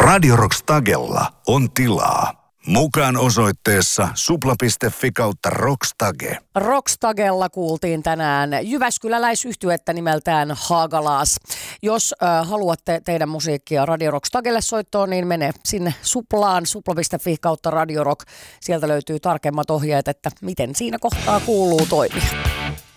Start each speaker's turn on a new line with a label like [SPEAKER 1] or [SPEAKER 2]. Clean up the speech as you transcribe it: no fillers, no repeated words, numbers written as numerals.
[SPEAKER 1] Radio Rockstagella on tilaa. Mukaan osoitteessa supla.fi/rockstage.
[SPEAKER 2] Rockstagella kuultiin tänään jyväskyläläisyhtyettä nimeltään Haagalaas. Jos haluatte teidän musiikkia Radio Rockstagelle soittoon, niin mene sinne suplaan, supla.fi/radiorock. Sieltä löytyy tarkemmat ohjeet, että miten siinä kohtaa kuuluu toimia.